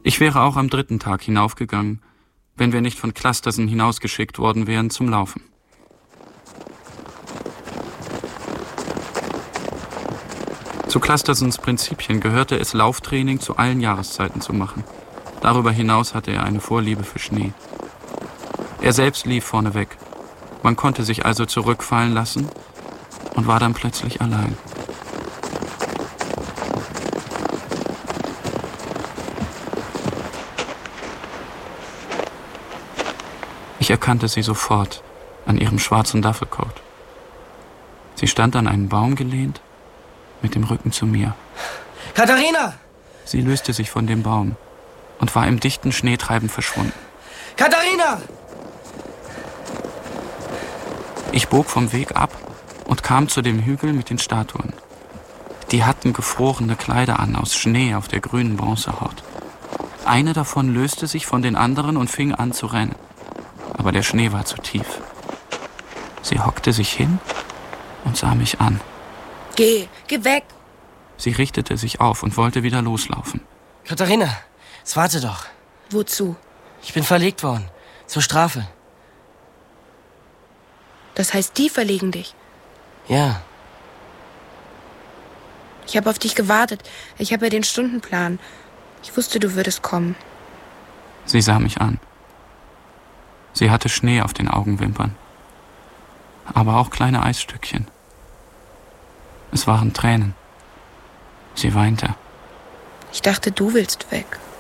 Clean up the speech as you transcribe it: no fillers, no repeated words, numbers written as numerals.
Ich wäre auch am 3. Tag hinaufgegangen, wenn wir nicht von Clustersen hinausgeschickt worden wären zum Laufen. Zu Clustersens Prinzipien gehörte es, Lauftraining zu allen Jahreszeiten zu machen. Darüber hinaus hatte er eine Vorliebe für Schnee. Er selbst lief vorneweg. Man konnte sich also zurückfallen lassen und war dann plötzlich allein. Ich erkannte sie sofort an ihrem schwarzen Duffelcoat. Sie stand an einen Baum gelehnt, mit dem Rücken zu mir. Katharina! Sie löste sich von dem Baum und war im dichten Schneetreiben verschwunden. Katharina! Ich bog vom Weg ab und kam zu dem Hügel mit den Statuen. Die hatten gefrorene Kleider an aus Schnee auf der grünen Bronzehaut. Eine davon löste sich von den anderen und fing an zu rennen. Aber der Schnee war zu tief. Sie hockte sich hin und sah mich an. Geh weg! Sie richtete sich auf und wollte wieder loslaufen. Katharina, jetzt warte doch. Wozu? Ich bin verlegt worden. Zur Strafe. Das heißt, die verlegen dich? Ja. Ich habe auf dich gewartet. Ich habe ja den Stundenplan. Ich wusste, du würdest kommen. Sie sah mich an. Sie hatte Schnee auf den Augenwimpern, aber auch kleine Eisstückchen. Es waren Tränen. Sie weinte. Ich dachte, du willst weg.